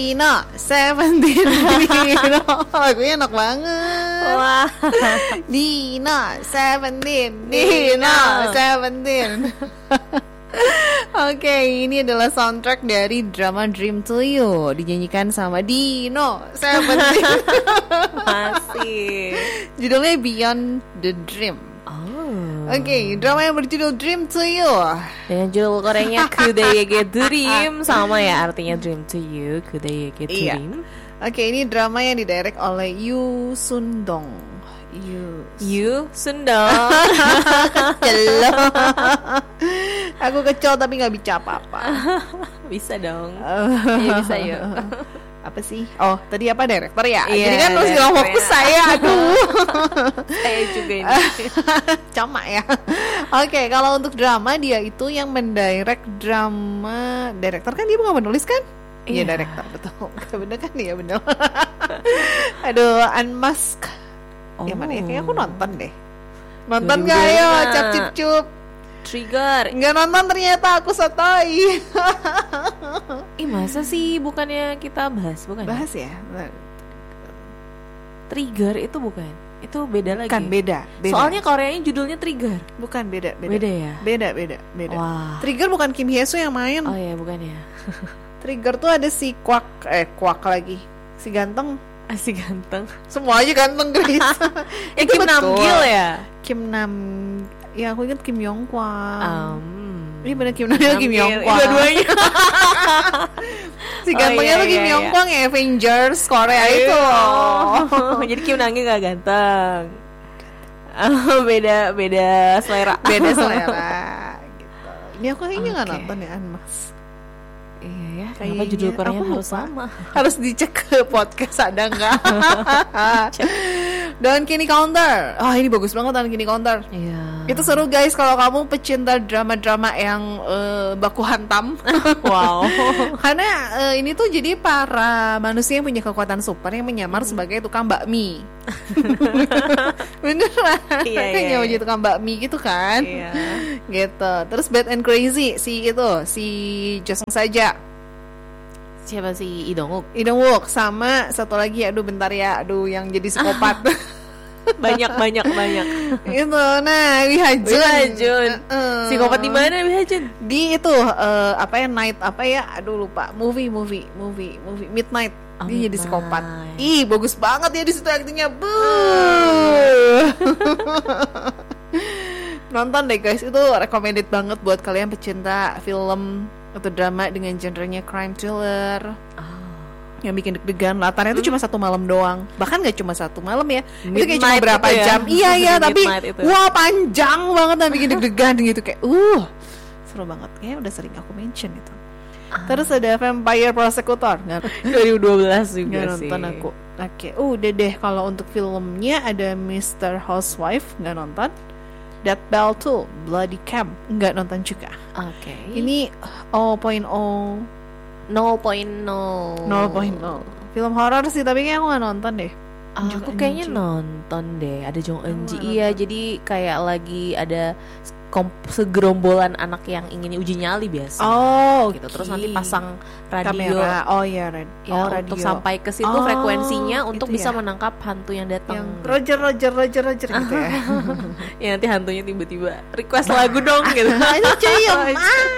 Dino, Seventeen, Dino, lagunya enak banget. Wah. Dino, Seventeen, Dino, Seventeen. Oke, ini adalah soundtrack dari drama Dream to You, dinyanyikan sama Dino, Seventeen. Masih. Judulnya Beyond the Dream. Oke, drama yang berjudul Dream to You dengan judul Koreanya Kudayege Dream, sama ya artinya Dream to You, Kudayege Dream. Oke, ini drama yang didirect oleh Yoo Sun-dong. Yoo Sun-dong. Kecel. Aku kecil tapi nggak bicara apa-apa. Bisa dong. Ya bisa yuk. Apa sih? Oh, tadi apa direktur ya? Iya, jadi kan harus bilang fokus saya. Aduh. Saya juga ini. Cama ya. Oke, kalau untuk drama dia itu yang mendirect drama. Direktur kan dia bukan penulis kan? Iya, direktur betul. Bener kan? Iya bener. Aduh, Unmask. Yang mana ya? Kayaknya aku nonton deh. Nonton gak ayo? Cap cip cup. Trigger. Nggak nonton ternyata, aku sotoy. Masa sih bukannya kita bahas, bukan? Bahas ya. Trigger itu bukan. Itu beda lagi. Kan beda. Soalnya Koreanya judulnya Trigger. Bukan, beda. Beda ya? Beda. Wah. Trigger bukan Kim Hye Soo yang main. Oh ya, bukan ya. Trigger tuh ada si Kwak lagi. Si ganteng. Si ganteng. Semua aja ganteng, Grace. Itu Kim Nam-gil ya? Ya aku ingat Kim Yong Kwang. Ini bener Kim Nam-gil. Kim Yong Kwang. Dua-duanya. Si gantengnya tuh Kim Yong Kwang ya, Avengers Korea itu. Jadi Kim Nam-gil gak ganteng. Beda selera. Beda selera gitu. Ini aku kayaknya gak nonton ya, Mas. Iya ya, kenapa judul Koreanya harus sama? Harus dicek ke podcast ada nggak? Dan Kini Counter. Ini bagus banget dan Kini Counter. Iya. Itu seru guys kalau kamu pecinta drama-drama yang baku hantam. Wow. Karena ini tuh jadi para manusia yang punya kekuatan super yang menyamar sebagai tukang bakmi. Beneran. Kayaknya mau jadi tukang bakmi gitu kan? Iya. Gitu. Terus Bad and Crazy si Josong saja. Siapa sih? Lee Dong-wook sama satu lagi bentar ya yang jadi psikopat. banyak Itu Wi Ha-jun. Psikopat di mana Wi Ha-jun? Di itu night lupa movie Midnight. Dia jadi psikopat. Bagus banget ya di situ aktingnya. Nonton deh guys, itu recommended banget buat kalian pecinta film atau drama dengan genrenya crime thriller. Yang bikin deg-degan. Latarnya itu cuma satu malam doang. Bahkan gak cuma satu malam ya. Itu kayak cuma berapa jam. Iya tapi wah panjang banget dan bikin deg-degan gitu kayak seru banget. Kayaknya udah sering aku mention itu. Terus ada Vampire Prosecutor 2012 juga gak nonton sih. aku. Oke, udah deh. Kalau untuk filmnya ada Mr. Housewife, gak nonton. Death Bell 2, Bloody Camp, nggak nonton juga. Oke. Ini 0.0. Film horor sih, tapi kayaknya aku nggak nonton deh. Aku kayaknya nonton deh. Ada Jong Eun-ji. Iya, jadi kayak lagi ada segerombolan anak yang ingin uji nyali biasa. Gitu. Terus nanti pasang radio. Kamera. Radio. Untuk sampai ke situ frekuensinya untuk gitu bisa ya? menangkap hantu yang datang. Yang Roger gitu ya. Ya nanti hantunya tiba-tiba request lagu dong gitu. Itu cium.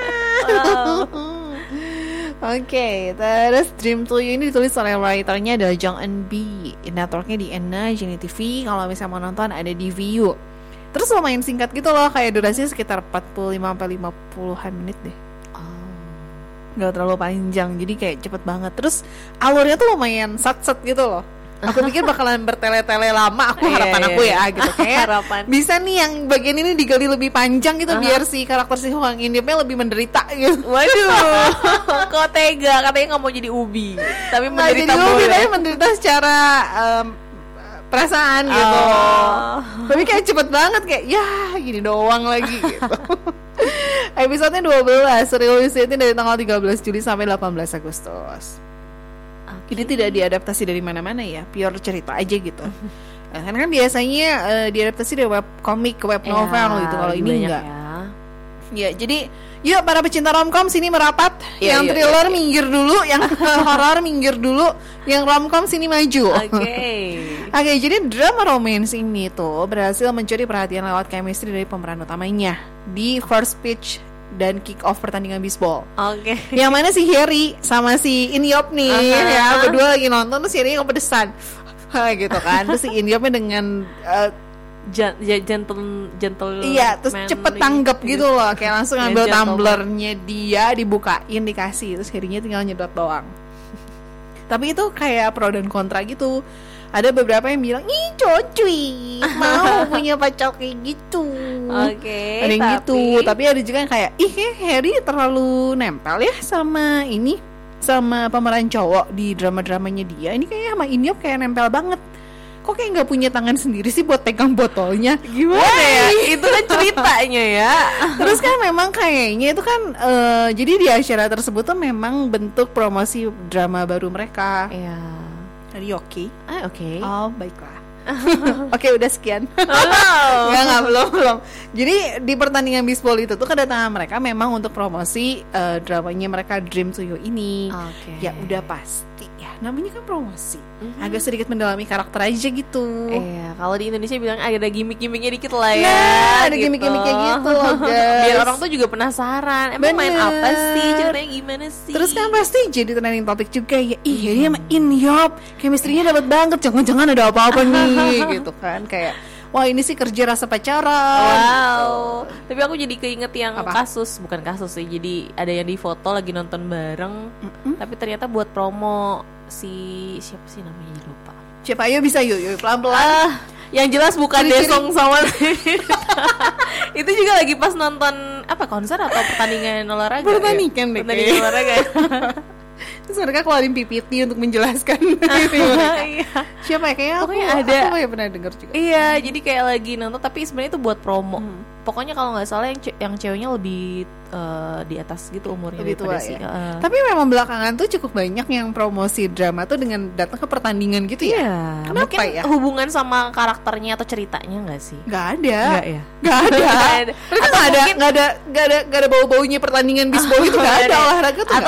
Oke, terus Dream to You ini ditulis oleh writernya adalah Jong Eun-bi. Networknya di Enna, Genie TV. Kalau misalnya mau nonton ada di Viu. Terus lumayan singkat gitu loh, kayak durasinya sekitar 45-50an menit deh. Gak terlalu panjang, jadi kayak cepet banget. Terus alurnya tuh lumayan sat-sat gitu loh. Aku pikir bakalan bertele-tele lama, harapan aku ya gitu. Kayak harapan. Bisa nih yang bagian ini digali lebih panjang gitu, biar si karakter si Hwang In-yeopnya lebih menderita gitu. Waduh, kok tega, katanya gak mau jadi Ubi, tapi menderita boleh. Tapi menderita secara perasaan gitu. Tapi kayak cepet banget, kayak ya gini doang lagi gitu. Episodenya 12, rilisnya dari tanggal 13 Juli sampai 18 Agustus. Jadi tidak diadaptasi dari mana-mana ya, pure cerita aja gitu. Kan biasanya diadaptasi dari web komik ke web novel gitu. Kalau ini enggak. Ya, jadi yuk para pecinta romcom sini merapat. Yang thriller minggir dulu, yang horor minggir dulu, yang romcom sini maju. Oke, jadi drama romance ini tuh berhasil mencuri perhatian lewat chemistry dari pemeran utamanya di first pitch dan kick off pertandingan bisbol. Yang mana si Harry sama si Inyop nih ya berdua lagi nonton, terus Harry kepedesan gitu kan. Terus si Inyopnya dengan gentle iya, terus cepet tanggap gitu loh, kayak langsung ngambil tumblernya dia, dibukain, dikasih, terus Harry-nya tinggal nyedot doang. Tapi itu kayak pro dan kontra gitu. Ada beberapa yang bilang, ih cuy, mau punya pacar kayak gitu. Ada yang gitu. Tapi ada juga yang kayak, ih Harry terlalu nempel ya sama ini, sama pemeran cowok di drama-dramanya dia. Ini kayaknya sama Inyop kayak nempel banget. Kok kayak nggak punya tangan sendiri sih buat pegang botolnya? Gimana ya? Itu kan ceritanya ya. Terus kan memang kayaknya itu kan jadi di acara tersebut tuh memang bentuk promosi drama baru mereka. Iya. Tadi oke. Oke. Oh baiklah. Oke, udah sekian. Enggak, belum. Jadi di pertandingan bisbol itu tuh kedatangan mereka memang untuk promosi dramanya mereka Dream to You ini. Ya udah pasti ya, namanya kan promosi. Agak sedikit mendalami karakter aja gitu. Iya, kalau di Indonesia bilang ada gimmick-gimmicknya dikit lah ya. Nah, ada gimmick-gimmicknya gitu loh guys. Biar orang tuh juga penasaran, emang main apa sih, ceritanya gimana sih. Terus kan pasti jadi trending topik juga ya. Ih, ini sama Inyop chemistry-nya dapat banget, jangan-jangan ada apa-apa nih gitu kan. Kayak wah ini sih kerja rasa pacaran. Wow. Tapi aku jadi keinget yang bukan kasus sih. Jadi ada yang di foto lagi nonton bareng, tapi ternyata buat promo si siapa sih namanya, lupa. Siapa? Ayo bisa yuk pelan-pelan. Yang jelas bukan Desong sama itu juga lagi pas nonton apa, konser atau pertandingan olahraga? Pertandingan olahraga. Terus mereka keluarin PPT untuk menjelaskan siapa ya, kayaknya pokoknya ada. Aku ya pernah dengar juga. Iya, jadi kayak lagi nonton tapi sebenarnya itu buat promo. Pokoknya kalau nggak salah yang ceweknya lebih di atas gitu umurnya, lebih tua ya. Tapi memang belakangan tuh cukup banyak yang promosi drama tuh dengan datang ke pertandingan gitu ya. Iya. Kenapa mungkin ya? Hubungan sama karakternya atau ceritanya nggak sih? Nggak ada. Nggak ada. Nggak ada bau-baunya pertandingan bisbol itu nggak ada, olahraga tuh. Atau